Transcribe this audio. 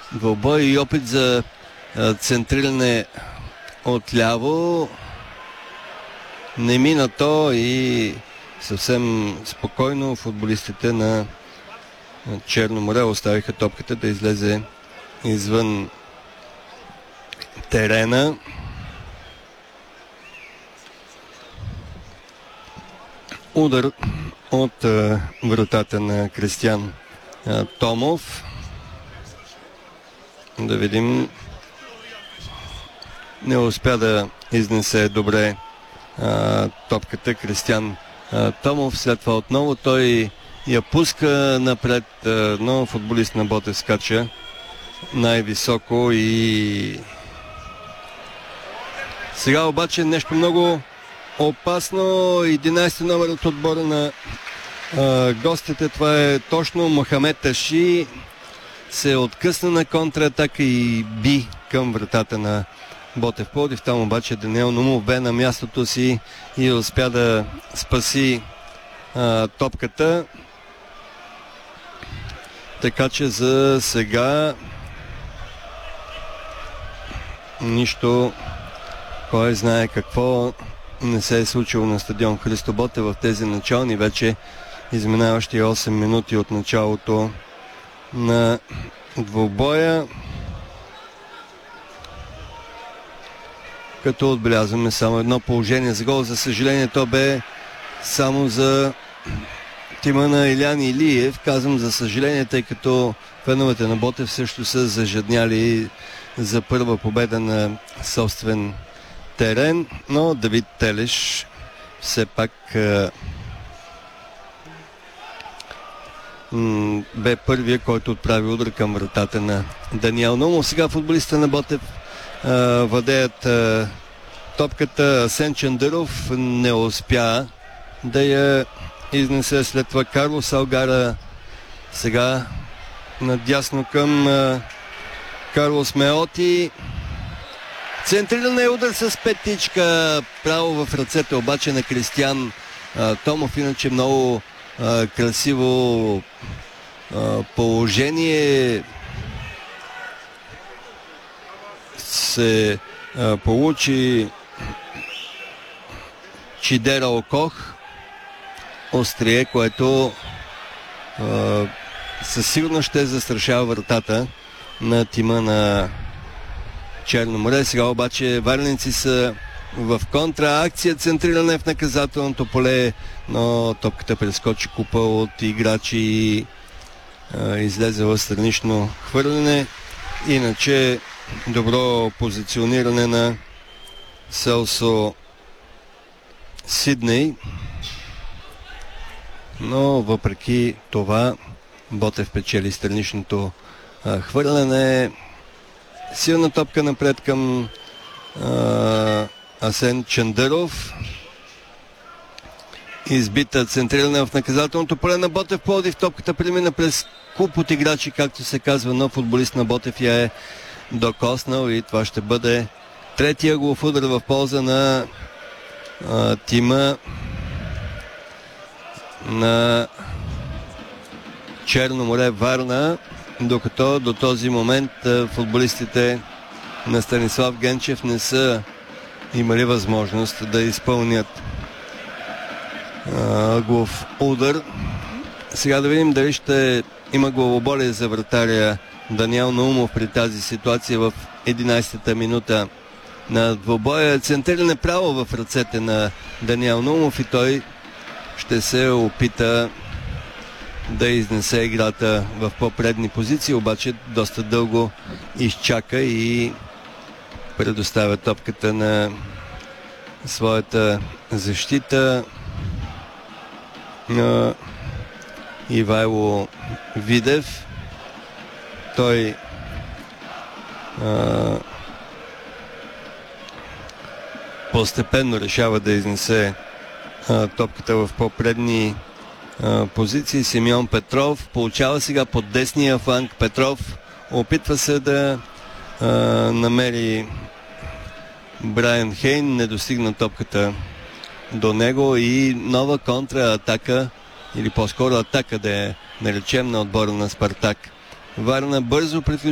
двубой и опит за центриране отляво. Не мина то и съвсем спокойно футболистите на Черно море оставиха топката да излезе извън терена. Удар от вратата на Кристиян Томов. Да видим. Не успя да изнесе добре топката Кристиян Томов. След това отново той я пуска напред, но футболист на Ботев скача най-високо и сега обаче нещо много опасно. 11 номер от отбора на гостите. Това е точно Мохамед Таши. Се откъсна на контратака и би към вратата на Ботев Пловдив. Там обаче Даниел Наумов бе на мястото си и успя да спаси топката. Така че за сега нищо, кой знае какво не се е случило на стадион Христо Ботев в тези начални вече изминаващи 8 минути от началото на двубоя. Като отбелязваме само едно положение за гол. За съжаление то бе само за тима на Илян Илиев. Казвам за съжаление, тъй като феновете на Ботев също са зажадняли за първа победа на собствен терен. Но Давид Телеш все пак бе първия, който отправи удар към вратата на Даниел Наумов. Сега футболистите на Ботев владеят топката. Асен Чандъров не успя да я изнесе. След това Карлос Алгара сега надясно към Карлос Меоти. Центриране удар с петичка. Право в ръцете обаче на Кристиян Томов. Иначе много красиво положение се получи. Чидера Окох острие, което със сигурност ще застрашава вратата на тима на Черно море. Сега обаче варненци са в контраакция. Центриране в наказателното поле, но топката прескочи купа от играчи и излезе в странично хвърляне. Иначе добро позициониране на Селсо Сидней, но въпреки това Ботев печели страничното хвърляне. Силна топка напред към Асен Чандъров. Избита центриране в наказателното поле на Ботев Пловдив. Топката премина през куп от играчи, както се казва, но футболист на Ботев я е докоснал и това ще бъде третия голов удар в полза на тима на Черно море Варна, докато до този момент футболистите на Станислав Генчев не са имали възможност да изпълнят голов удар. Сега да видим дали ще има главоболие за вратаря Даниел Наумов при тази ситуация в 11-та минута на двубоя. Центриране право в ръцете на Даниел Наумов и той ще се опита да изнесе играта в по-предни позиции, обаче доста дълго изчака и предоставя топката на своята защита на Ивайло Видев. Той постепенно решава да изнесе топката в по-предни позиции. Симеон Петров получава сега под десния фланг. Петров опитва се да намери Брайан Хейн, не достигна топката до него и нова контратака, или по-скоро атака да я наречем, на отбора на Спартак Варна. Бързо приключва